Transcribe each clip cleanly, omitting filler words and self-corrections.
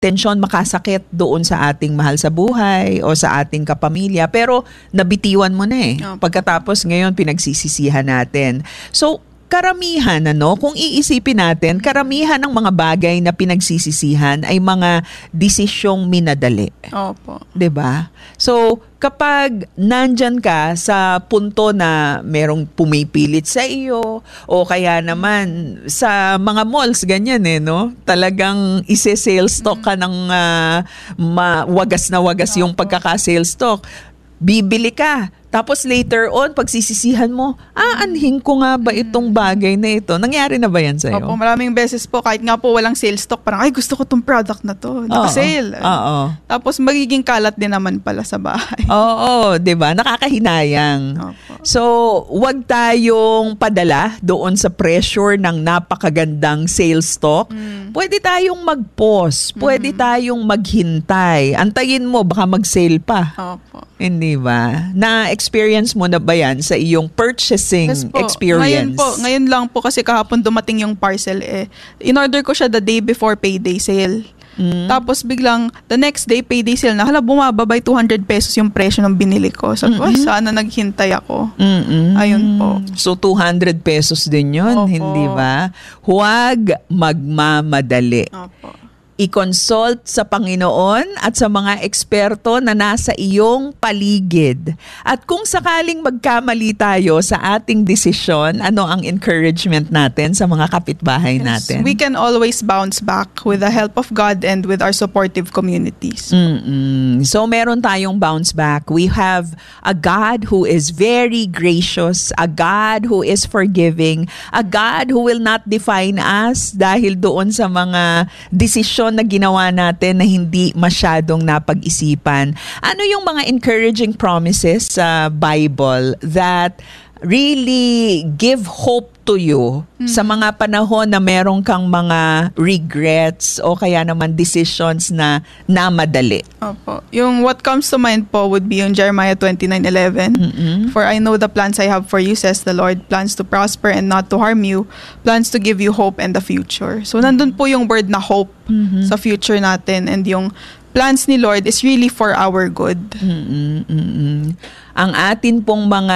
tensyon makasakit doon sa ating mahal sa buhay o sa ating kapamilya, pero nabitiwan mo na Pagkatapos ngayon pinagsisisihan natin. So, karamihan, kung iisipin natin, karamihan ng mga bagay na pinagsisisihan ay mga desisyong minadali. Opo. 'Di ba? So, kapag nandyan ka sa punto na merong pumipilit sa iyo o kaya naman sa mga malls, ganyan talagang ise-sales stock ka ng wagas na wagas yung pagkaka-sales stock. Bibili ka. Tapos later on, pagsisisihan mo, anhin ko nga ba itong bagay na ito? Nangyari na ba yan sa'yo? Opo, maraming beses po, kahit nga po walang sales stock, parang, gusto ko itong product na to. Naka-sale. Oo. Tapos magiging kalat din naman pala sa bahay. Oo, diba? Nakakahinayang. Opo. So, wag tayong padala doon sa pressure ng napakagandang sales stock. Pwede tayong mag-pause. Pwede tayong maghintay. Antayin mo, baka mag-sale pa. Opo. Hindi ba? Na-experience mo na ba yan sa iyong purchasing experience? Ngayon lang po kasi kahapon dumating yung parcel in-order ko siya the day before payday sale. Tapos biglang the next day payday sale na, bumaba by 200 pesos yung presyo ng binili ko. So, sana naghintay ako. Ayun po. So, 200 pesos din yun, hindi ba? Huwag magmamadali. Opo. I-consult sa Panginoon at sa mga eksperto na nasa iyong paligid. At kung sakaling magkamali tayo sa ating desisyon, ano ang encouragement natin sa mga kapitbahay natin? We can always bounce back with the help of God and with our supportive communities. So meron tayong bounce back. We have a God who is very gracious, a God who is forgiving, a God who will not define us dahil doon sa mga desisyon na ginawa natin na hindi masyadong napag-isipan. Ano yung mga encouraging promises sa Bible that really give hope to you sa mga panahon na meron kang mga regrets o kaya naman decisions na namadali? Opo. Yung what comes to mind po would be yung Jeremiah 29:11. For I know the plans I have for you, says the Lord, plans to prosper and not to harm you, plans to give you hope and the future. So nandun po yung word na hope sa future natin, and yung plans ni Lord is really for our good. Ang atin pong mga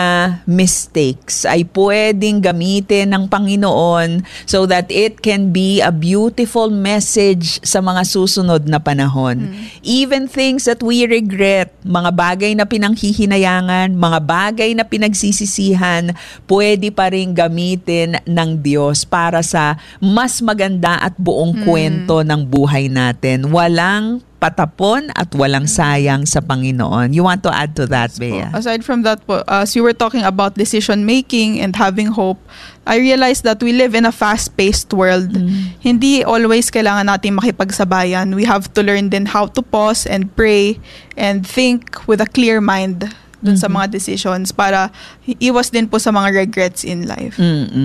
mistakes ay pwedeng gamitin ng Panginoon so that it can be a beautiful message sa mga susunod na panahon. Even things that we regret, mga bagay na pinanghihinayangan, mga bagay na pinagsisisihan, pwede pa rin gamitin ng Diyos para sa mas maganda at buong kwento ng buhay natin. Walang patapon at walang sayang sa Panginoon. You want to add to that, Bea? Aside from that po, as you were talking about decision making and having hope, I realized that we live in a fast-paced world. Hindi always kailangan natin makipagsabayan. We have to learn then how to pause and pray and think with a clear mind dun sa mga decisions para iwas din po sa mga regrets in life.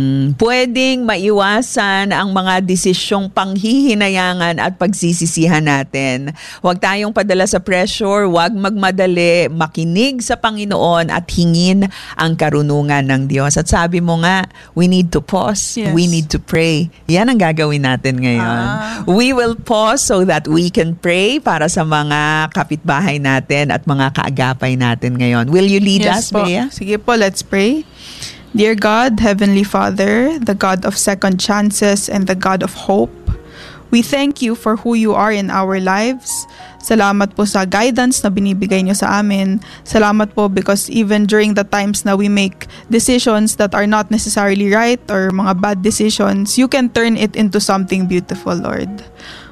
Pwedeng maiwasan ang mga desisyong panghihinayangan at pagsisisihan natin. Huwag tayong padala sa pressure, huwag magmadali, makinig sa Panginoon at hingin ang karunungan ng Diyos. At sabi mo nga, we need to pause, we need to pray. Yan ang gagawin natin ngayon. We will pause so that we can pray para sa mga kapitbahay natin at mga kaagapay natin ngayon. Will you lead us, Bea? Sige po, let's pray. Dear God, Heavenly Father, the God of second chances and the God of hope, we thank you for who you are in our lives. Salamat po sa guidance na binibigay niyo sa amin. Salamat po because even during the times na we make decisions that are not necessarily right or mga bad decisions, you can turn it into something beautiful, Lord.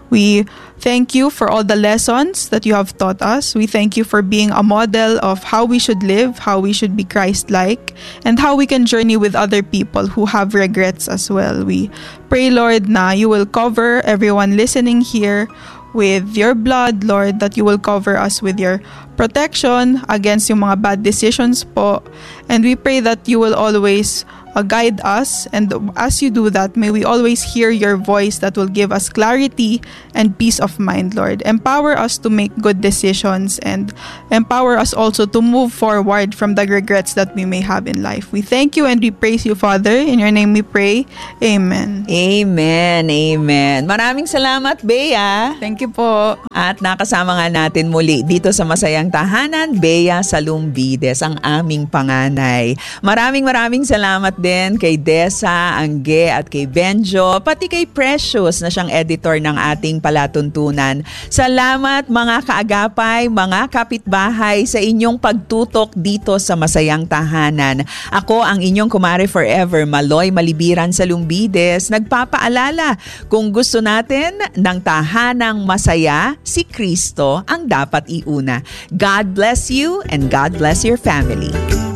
We thank you for all the lessons that you have taught us. We thank you for being a model of how we should live, how we should be Christ-like, and how we can journey with other people who have regrets as well. We pray, Lord, na you will cover everyone listening here with your blood, Lord, that you will cover us with your protection against yung mga bad decisions po. And we pray that you will always guide us. And as you do that, may we always hear your voice that will give us clarity and peace of mind, Lord. Empower us to make good decisions and empower us also to move forward from the regrets that we may have in life. We thank you and we praise you, Father. In your name we pray. Amen. Amen. Amen. Maraming salamat, Bea. Thank you po. At nakasama nga natin muli dito sa Masayang Tahanan, Bea Salumbides, ang aming panganay. Maraming salamat din kay Dessa, Angge at kay Benjo, pati kay Precious na siyang editor ng ating palatuntunan. Salamat mga kaagapay, mga kapitbahay sa inyong pagtutok dito sa Masayang Tahanan. Ako ang inyong kumare forever, Maloy Malibiran Salumbides, nagpapaalala kung gusto natin ng tahanang masaya, si Kristo ang dapat iuna. God bless you and God bless your family.